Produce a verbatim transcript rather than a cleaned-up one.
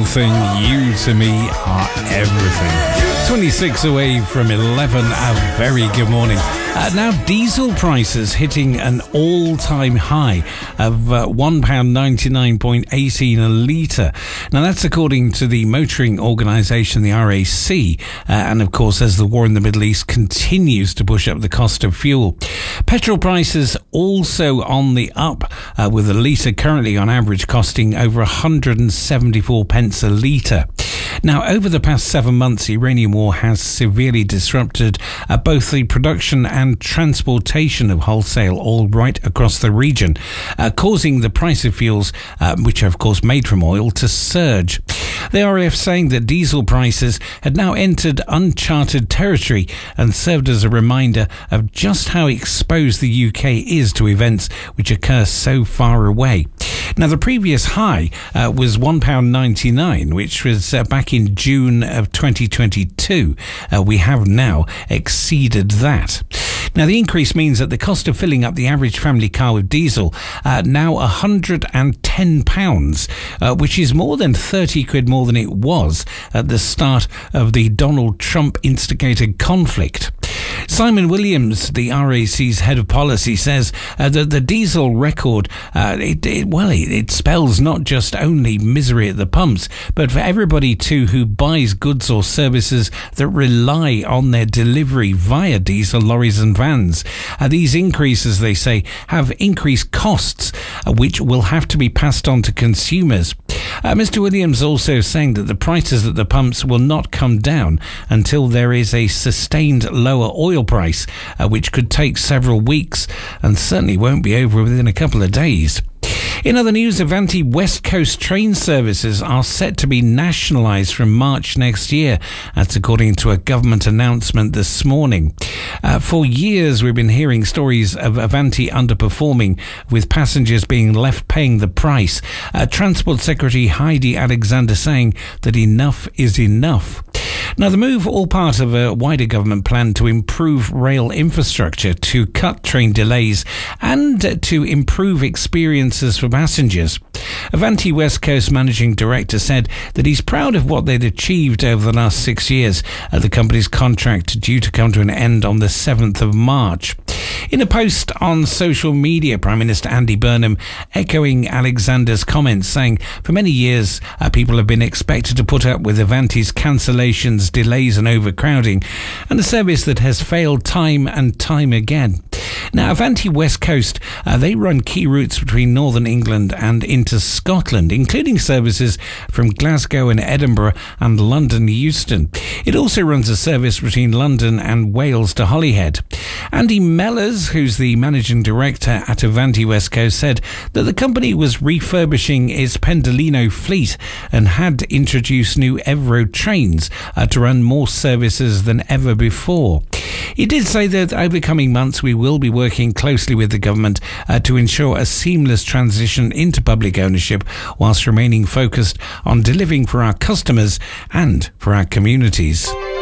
thing. You to me are everything. twenty-six away from eleven. A very good morning. Uh, now, diesel prices hitting an all-time high of uh, one pound ninety-nine eighteen a litre. Now, that's according to the motoring organisation, the R A C. Uh, and, of course, as the war in the Middle East continues to push up the cost of fuel. Petrol prices also on the up, uh, with a litre currently on average costing over one hundred seventy-four pence a litre. Now, over the past seven months, the Iranian war has severely disrupted uh, both the production and transportation of wholesale oil right across the region, uh, causing the price of fuels, uh, which are of course made from oil, to surge. The R A F saying that diesel prices had now entered uncharted territory and served as a reminder of just how exposed the U K is to events which occur so far away. Now, the previous high uh, was one pound ninety-nine, which was uh, back in June of twenty twenty-two. Uh, we have now exceeded that. Now, the increase means that the cost of filling up the average family car with diesel uh, now one hundred ten pounds, uh, which is more than thirty quid more than it was at the start of the Donald Trump instigated conflict. Simon Williams, the R A C's head of policy, says uh, that the diesel record, uh, it, it, well, it, it spells not just only misery at the pumps, but for everybody too who buys goods or services that rely on their delivery via diesel lorries and vans. Uh, these increases, they say, have increased costs, uh, which will have to be passed on to consumers. Uh, Mister Williams also saying that the prices at the pumps will not come down until there is a sustained lower oil price, uh, which could take several weeks and certainly won't be over within a couple of days. In other news, Avanti West Coast train services are set to be nationalised from March next year. That's according to a government announcement this morning. Uh, for years, we've been hearing stories of Avanti underperforming, with passengers being left paying the price. Uh, Transport Secretary Heidi Alexander saying that enough is enough. Now, the move, all part of a wider government plan to improve rail infrastructure, to cut train delays and to improve experiences for passengers. Avanti West Coast Managing Director said that he's proud of what they'd achieved over the last six years. Uh, the company's contract due to come to an end on the seventh of March. In a post on social media, Prime Minister Andy Burnham echoing Alexander's comments, saying for many years uh, people have been expected to put up with Avanti's cancellations, delays and overcrowding, and a service that has failed time and time again. Now, Avanti West Coast, uh, they run key routes between northern England and into Scotland, including services from Glasgow and Edinburgh and London Euston. It also runs a service between London and Wales to Holyhead. Andy Mellors, who's the managing director at Avanti West Coast, said that the company was refurbishing its Pendolino fleet and had introduced new Evro trains uh, to run more services than ever before. He did say that over coming months we will be working closely with the government uh, to ensure a seamless transition into public ownership, whilst remaining focused on delivering for our customers and for our communities.